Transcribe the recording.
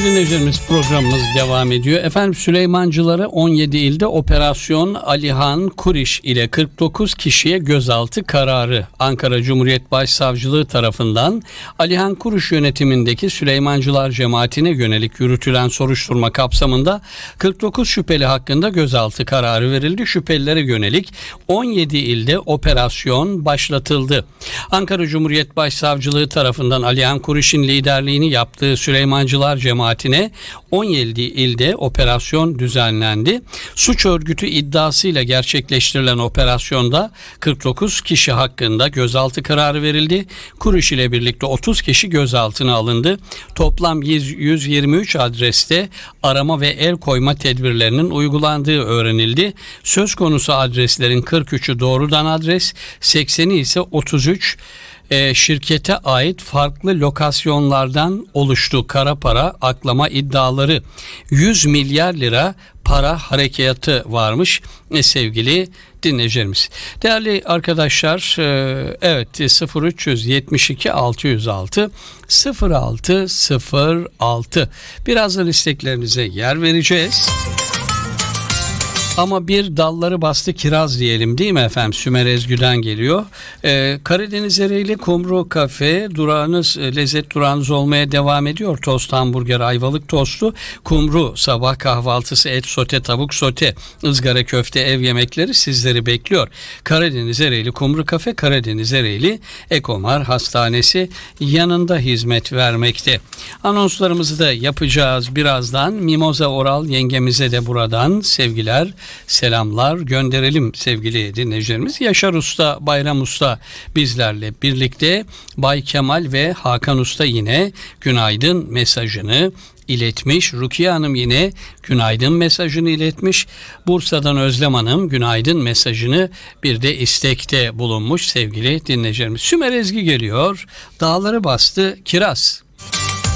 dinleyicilerimiz, programımız devam ediyor. Efendim, Süleymancıları 17 ilde Operasyon Alihan Kuriş ile 49 kişiye gözaltı kararı. Ankara Cumhuriyet Başsavcılığı tarafından Alihan Kuriş yönetimindeki Süleymancılar cemaatine yönelik yürütülen soruşturma kapsamında 49 şüpheli hakkında gözaltı kararı verildi. Şüphelilere yönelik 17 ilde operasyon başlatıldı. Ankara Cumhuriyet Başsavcılığı tarafından Alihan Kuriş'in liderliğini yaptığı Süleymancılar cemaatine 17 ilde operasyon düzenlendi. Suç örgütü iddiasıyla gerçekleştirilen operasyonda 49 kişi hakkında gözaltı kararı verildi. Kuriş ile birlikte 30 kişi gözaltına alındı. Toplam 123 adreste arama ve el koyma tedbirlerinin uygulandığı öğrenildi. Söz konusu adreslerin 43'ü doğrudan adres, 80'i ise 33 şirkete ait farklı lokasyonlardan oluştu. Kara para aklama iddiaları, 100 milyar lira para harekatı varmış sevgili dinleyicilerimiz. Değerli arkadaşlar, evet, 0372 606 0606 birazdan isteklerinize yer vereceğiz. Ama bir dalları bastı kiraz diyelim, değil mi efendim? Sümer Ezgü'den geliyor. Karadeniz Ereğli Kumru Kafe durağınız, lezzet durağınız olmaya devam ediyor. Tost, hamburger, ayvalık tostu, kumru, sabah kahvaltısı, et sote, tavuk sote, ızgara köfte, ev yemekleri sizleri bekliyor. Karadeniz Ereğli Kumru Kafe, Karadeniz Ereğli Ekomar Hastanesi yanında hizmet vermekte. Anonslarımızı da yapacağız birazdan. Mimoza Oral yengemize de buradan sevgiler, selamlar gönderelim sevgili dinleyicilerimiz. Yaşar Usta, Bayram Usta bizlerle birlikte. Bay Kemal ve Hakan Usta yine günaydın mesajını iletmiş. Rukiye Hanım yine günaydın mesajını iletmiş. Bursa'dan Özlem Hanım günaydın mesajını, bir de istekte bulunmuş sevgili dinleyicilerimiz. Sümer Ezgi geliyor. Dağları bastı kiraz.